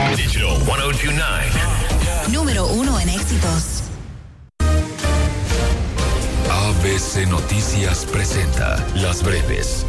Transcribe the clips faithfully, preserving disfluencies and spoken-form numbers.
Digital ciento dos punto nueve. Número uno en éxitos. A B C Noticias presenta Las Breves.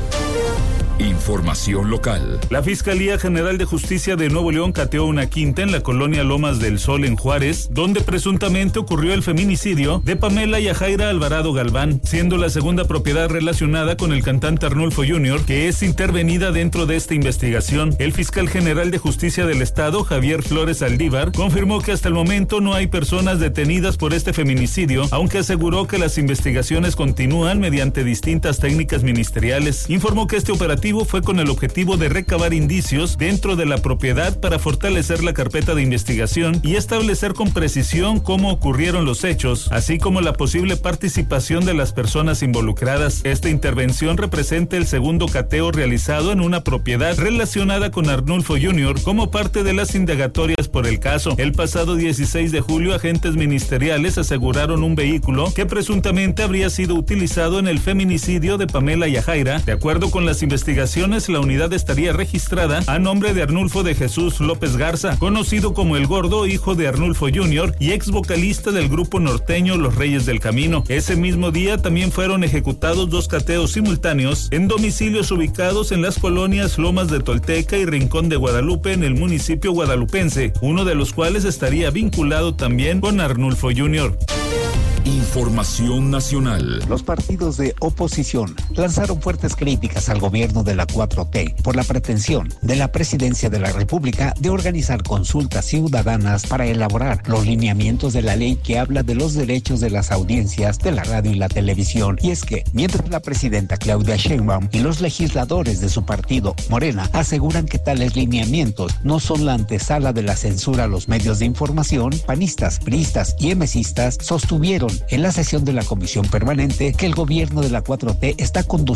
Información local. La Fiscalía General de Justicia de Nuevo León cateó una quinta en la colonia Lomas del Sol en Juárez, donde presuntamente ocurrió el feminicidio de Pamela Yajaira Alvarado Galván, siendo la segunda propiedad relacionada con el cantante Arnulfo junior, que es intervenida dentro de esta investigación. El fiscal general de Justicia del Estado, Javier Flores Aldívar, confirmó que hasta el momento no hay personas detenidas por este feminicidio, aunque aseguró que las investigaciones continúan mediante distintas técnicas ministeriales. Informó que este operativo fue con el objetivo de recabar indicios dentro de la propiedad para fortalecer la carpeta de investigación y establecer con precisión cómo ocurrieron los hechos, así como la posible participación de las personas involucradas. Esta intervención representa el segundo cateo realizado en una propiedad relacionada con Arnulfo junior como parte de las indagatorias por el caso. El pasado dieciséis de julio, agentes ministeriales aseguraron un vehículo que presuntamente habría sido utilizado en el feminicidio de Pamela Yajaira. De acuerdo con las investigaciones, la unidad estaría registrada a nombre de Arnulfo de Jesús López Garza, conocido como El Gordo, hijo de Arnulfo junior y ex vocalista del grupo norteño Los Reyes del Camino. Ese mismo día también fueron ejecutados dos cateos simultáneos en domicilios ubicados en las colonias Lomas de Tolteca y Rincón de Guadalupe en el municipio guadalupense, uno de los cuales estaría vinculado también con Arnulfo junior. Información nacional. Los partidos de oposición lanzaron fuertes críticas al gobierno de la cuatro T por la pretensión de la presidencia de la República de organizar consultas ciudadanas para elaborar los lineamientos de la ley que habla de los derechos de las audiencias de la radio y la televisión. Y es que, mientras la presidenta Claudia Sheinbaum y los legisladores de su partido, Morena, aseguran que tales lineamientos no son la antesala de la censura a los medios de información, panistas, priistas y emesistas sostuvieron en la sesión de la Comisión Permanente que el gobierno de la cuatro T está conduciendo